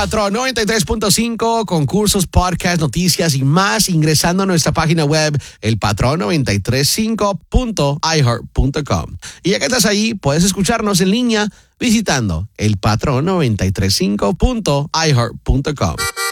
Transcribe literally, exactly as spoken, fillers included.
Patrón noventa y tres punto cinco, concursos, podcasts, noticias y más, ingresando a nuestra página web, el patrón noventa y tres punto cinco punto i heart punto com. Y ya que estás ahí, puedes escucharnos en línea visitando el patrón noventa y tres punto cinco punto i heart punto com.